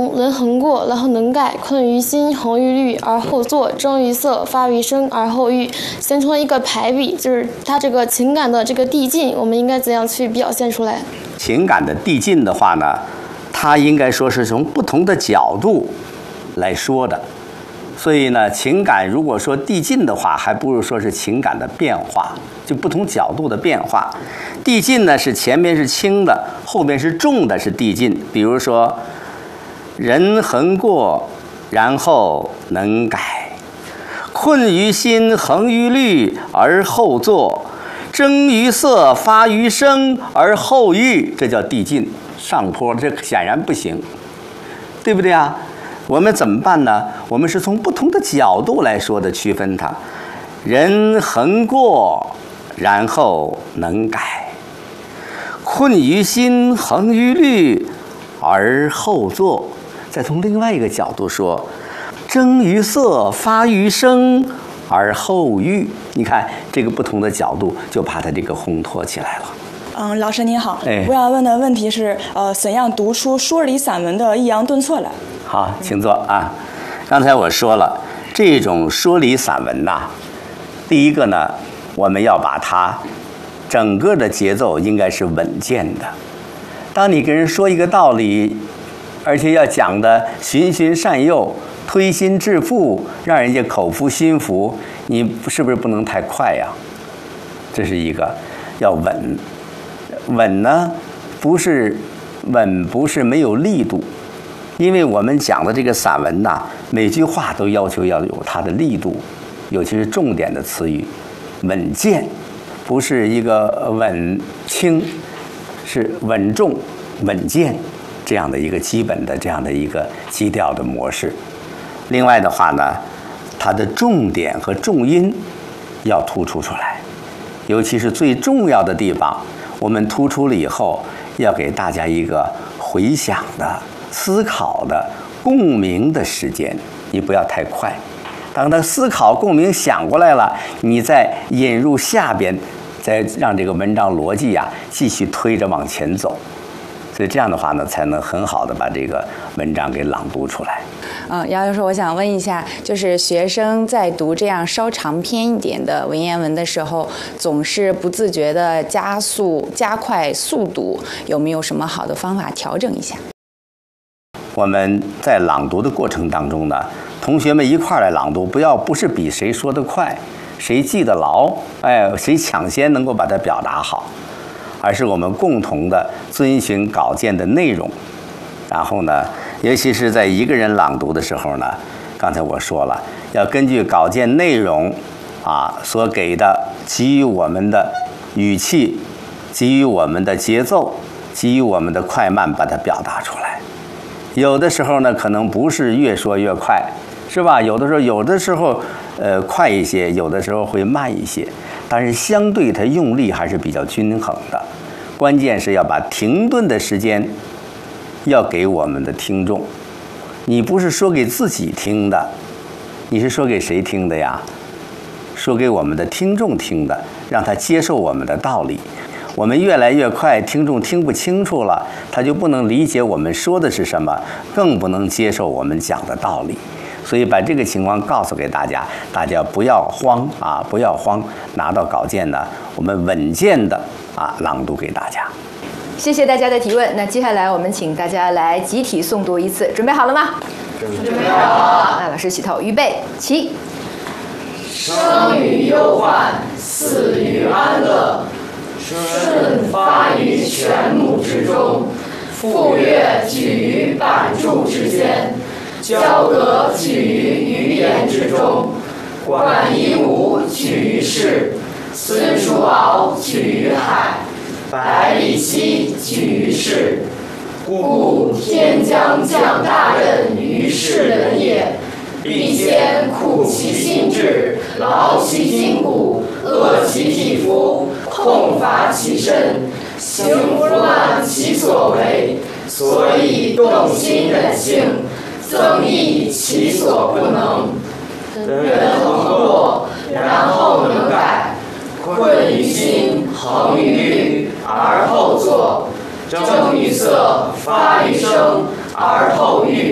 中，人恒过，然后能改，困于心，恒于虑，而后作，征于色，发于声，而后喻，形成了一个排比，就是它这个情感的这个递进，我们应该怎样去表现出来？ 情感的递进的话呢，它应该说是从不同的角度来说的。所以呢，情感如果说递进的话，还不如说是情感的变化，就不同角度的变化。递进呢是前面是轻的，后面是重的，是递进。比如说，人恒过，然后能改；困于心，恒于虑，而后作；征于色，发于声，而后喻。这叫递进，上坡，这显然不行，对不对啊？我们怎么办呢？我们是从不同的角度来说的，区分它。人恒过，然后能改；困于心，恒于虑，而后作。再从另外一个角度说，征于色，发于声，而后喻。你看这个不同的角度，就把它这个烘托起来了。 老师您好，我要问的问题是，怎样读出说理散文的抑扬顿挫来？ 好，请坐啊。刚才我说了，这种说理散文呐，第一个呢，我们要把它整个的节奏应该是稳健的。当你跟人说一个道理，而且要讲的循循善诱、推心置腹，让人家口服心服，你是不是不能太快呀？这是一个，要稳。稳呢，不是没有力度。因为我们讲的这个散文呐，每句话都要求要有它的力度，尤其是重点的词语，稳健，不是一个稳轻，是稳重、稳健这样的一个基本的这样的一个基调的模式。另外的话呢，它的重点和重音要突出出来，尤其是最重要的地方，我们突出了以后，要给大家一个回想的、思考的、共鸣的时间，你不要太快。当他思考、共鸣想过来了，你再引入下边，再让这个文章逻辑啊继续推着往前走。所以这样的话呢，才能很好的把这个文章给朗读出来。 姚教授，我想问一下，就是学生在读这样稍长篇一点的文言文的时候，总是不自觉的加快速度，有没有什么好的方法调整一下？ 我们在朗读的过程当中呢，同学们一块儿来朗读，不是比谁说得快，谁记得牢，谁抢先能够把它表达好，而是我们共同的遵循稿件的内容。然后呢，尤其是在一个人朗读的时候呢，刚才我说了，要根据稿件内容所给的，给予我们的语气，给予我们的节奏，给予我们的快慢，把它表达出来。有的时候呢，可能不是越说越快，是吧？有的时候快一些，有的时候会慢一些，但是相对它用力还是比较均衡的。关键是要把停顿的时间要给我们的听众。你不是说给自己听的，你是说给谁听的呀？说给我们的听众听的，让他接受我们的道理。我们越来越快，听众听不清楚了，他就不能理解我们说的是什么，更不能接受我们讲的道理。所以把这个情况告诉给大家，大家不要慌不要慌，拿到稿件呢，我们稳健的朗读给大家。 谢谢大家的提问。那接下来我们请大家来集体诵读一次，准备好了吗？准备好。那老师起头，预备起。 生于忧患，死于安乐。舜发于泉母之中，傅说举于板柱之间，交葛举于鱼盐之中，管夷吾举于市，孙叔敖举于海，百里奚举于市。故天将降大任于世人也，必先苦其心志，劳其筋骨，饿其体肤，空乏其身，行拂乱其所为，所以动心忍性，增益其所不能。人恒过，然后能改，困于心，恒于虑，而后作；征于色，发于声，而后喻。